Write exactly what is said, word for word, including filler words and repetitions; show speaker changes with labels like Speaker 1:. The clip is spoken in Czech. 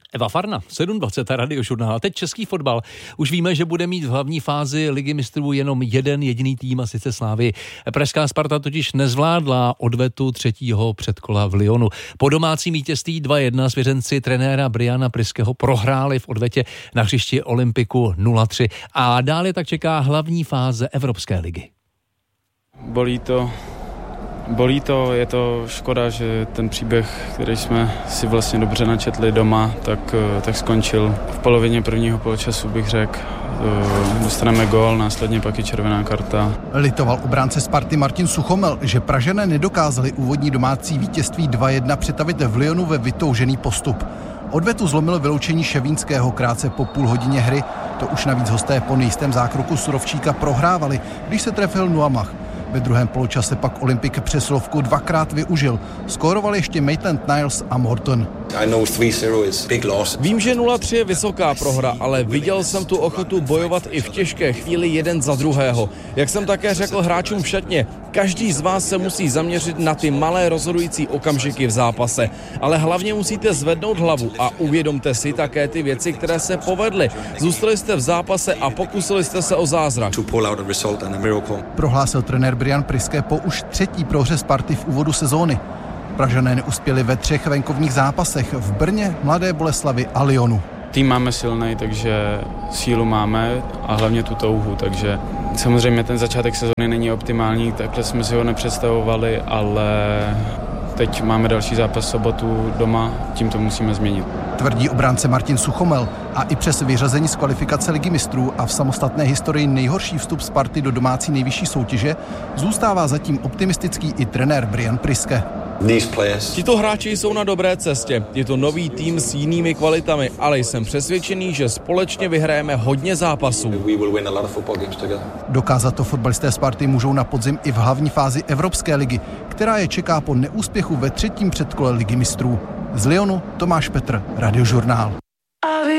Speaker 1: Eva Farna, sedm dvacet Radiožurnál. A teď český fotbal. Už víme, že bude mít v hlavní fázi Ligy mistrů jenom jeden jediný tým, a sice Slavii. Pražská Sparta totiž nezvládla odvetu třetího předkola v Lyonu. Po domácím vítězství dva jedna svěřenci trenéra Briana Priského prohráli v odvetě na hřišti Olympiku nula tři. A dále tak čeká hlavní fáze Evropské ligy.
Speaker 2: Bolí to. Bolí to, je to škoda, že ten příběh, který jsme si vlastně dobře načetli doma, tak, tak skončil. V polovině prvního poločasu bych řekl, dostaneme gól, následně pak i červená karta.
Speaker 3: Litoval obránce Sparty Martin Suchomel, že Pražané nedokázali úvodní domácí vítězství dva jedna přetavit v Lyonu ve vytoužený postup. Odvetu zlomil vyloučení Ševínského krátce po půl hodině hry. To už navíc hosté po nejistém zákroku Surovčíka prohrávali, když se trefil Nuamach. Ve druhém poločase pak Olympik přeslovku dvakrát využil. Skóroval ještě Maitland Niles a Morton.
Speaker 4: Vím, že nula tři je vysoká prohra, ale viděl jsem tu ochotu bojovat i v těžké chvíli jeden za druhého. Jak jsem také řekl hráčům v šatně, každý z vás se musí zaměřit na ty malé rozhodující okamžiky v zápase. Ale hlavně musíte zvednout hlavu a uvědomte si také ty věci, které se povedly. Zůstali jste v zápase a pokusili jste se o zázrak.
Speaker 3: Prohlásil trenér Brian Priske po už třetí prohře Sparty v úvodu sezóny. Pražané neuspěli ve třech venkovních zápasech v Brně, Mladé Boleslavi a Lyonu.
Speaker 2: Tým máme silný, takže sílu máme a hlavně tu touhu, takže samozřejmě ten začátek sezóny není optimální, takhle jsme si ho nepředstavovali, ale teď máme další zápas sobotu doma, tím to musíme změnit.
Speaker 3: Tvrdí obránce Martin Suchomel a i přes vyřazení z kvalifikace Ligy mistrů a v samostatné historii nejhorší vstup Sparty do domácí nejvyšší soutěže zůstává zatím optimistický i trenér Brian Priske.
Speaker 4: Tito hráči jsou na dobré cestě. Je to nový tým s jinými kvalitami, ale jsem přesvědčený, že společně vyhrajeme hodně zápasů.
Speaker 3: Dokázat to fotbalisté Sparty můžou na podzim i v hlavní fázi Evropské ligy, která je čeká po neúspěchu ve třetím předkole Ligy mistrů. Z Lyonu Tomáš Petr, Radiožurnál.